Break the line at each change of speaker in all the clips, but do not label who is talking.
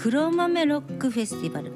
黒豆ロックフェスティバル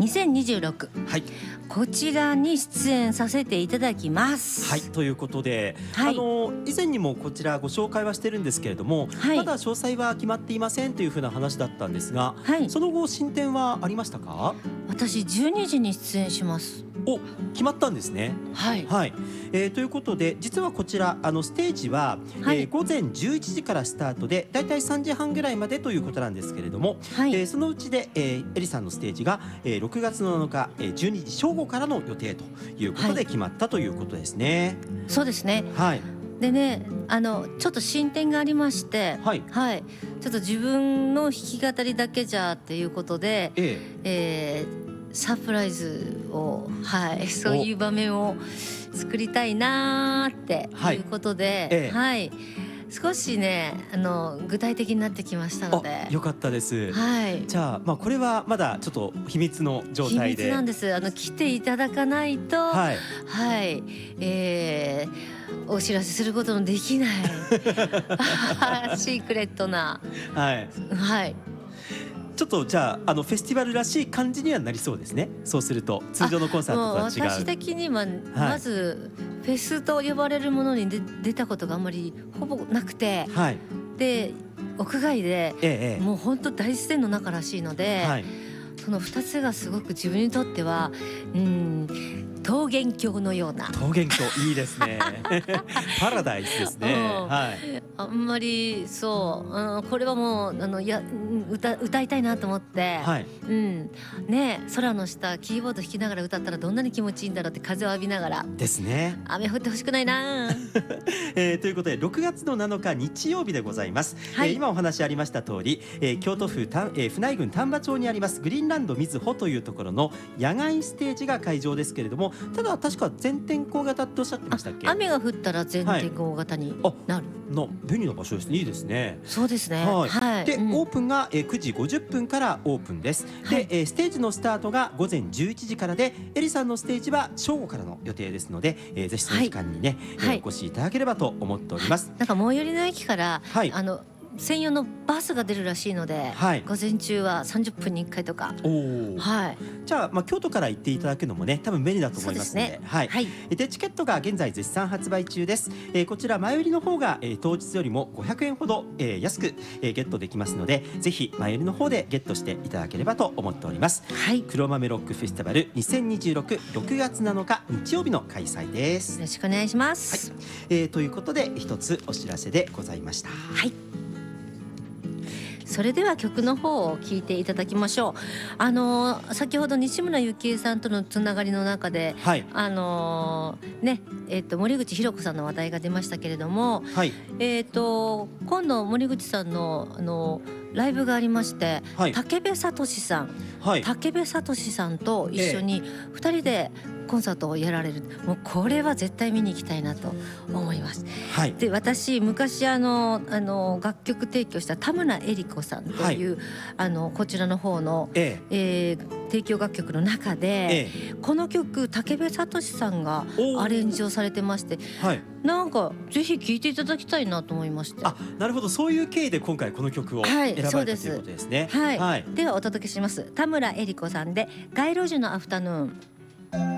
2026、
はい、
こちらに出演させていただきます。
はい、ということで、
はい、
以前にもこちらご紹介はしてるんですけれども、
はい、
まだ詳細は決まっていませんというふうな話だったんですが、
はい、
その後進展はありましたか？
私12時に出演します。
お、決まったんですね。
はい、
はい、ということで実はこちらステージは、
はい、
午前11時からスタートでだいたい3時半ぐらいまでということなんですけれども、
はい、
そのうちで、エリさんのステージが、6月の7日、12時正午からの予定ということで決まったということですね。
そうですね。
はい、
でね、ちょっと進展がありまして、
はい、
はい、ちょっと自分の弾き語りだけじゃっていうことで、サプライズを、はい、そういう場面を作りたいなっていうことで、はい、少しね具体的になってきましたので。
よかったです。
はい、
じゃあ、これはまだちょっと秘密の状態で。
秘密なんです。来ていただかないと、
はい、
はい、お知らせすることのできないシークレットな、
はい、
はい、
ちょっとじゃあフェスティバルらしい感じにはなりそうですね。そうすると通常のコンサートとは違う。
私的にはまずフェスと呼ばれるものに出たことがあんまりほぼなくて、
はい、
で屋外で、もう本当大自然の中らしいので、
はい、
その2つがすごく自分にとっては桃源郷のような。
桃源郷いいですねパラダイスですね。はい、
あんまりそう、これはもう歌いたいなと思って、
はい、
ね、空の下キーボード弾きながら歌ったらどんなに気持ちいいんだろうって風を浴びながら
ですね。
雨降ってほしくないな
ということで6月の7日日曜日でございます。
はい、
今お話ありました通り、京都府府内郡丹波町にありますグリーンランドみずほというところの野外ステージが会場ですけれども、ただ確か全天候型っておっしゃってましたっけ？
雨が降ったら全天候型になる、
便利な場所ですね。いいですね。
そうですね。
はい、
はい、
で、オープンが9時50分からオープンです。
はい、
で、ステージのスタートが午前11時からで、エリさんのステージは正午からの予定ですので、ぜひその時間にね、お越しいただければと思っております。
なんか最寄りの駅から、
はい、
専用のバスが出るらしいので、
はい、
午前中は30分に1回とか。はい、
じゃあ、京都から行っていただくのもね多分便利だと思いますので、はい、
はい、
でチケットが現在絶賛発売中です。こちら前売りの方が、当日よりも500円ほど、安く、ゲットできますので、ぜひ前売りの方でゲットしていただければと思っております。
はい、
黒豆ロックフェスティバル2026、6月7日日曜日の開催です。
よろしくお願いします。
はい、ということで一つお知らせでございました。
はい、それでは曲の方を聴いていただきましょう。先ほど西村由紀恵さんとのつながりの中で、
はい、
ね、森口博子さんの話題が出ましたけれども、
はい、
今度森口さんのライブがありまして、
はい、
武部聡さん、
はい、
武部聡さんと一緒に2人でコンサートをやられる。もうこれは絶対見に行きたいなと思います。
はい、
で、私昔楽曲提供した田村恵里子さんという、こちらの方の、提供楽曲の中で、この曲武部聡さんがアレンジをされてまして、
はい、
なんかぜひ聴いていただきたいなと思いまして。
なるほど、そういう経緯で今回この曲を選ばれたということですね。
はい、ではお届けします。田村恵里子さんで街路樹のアフタヌーン。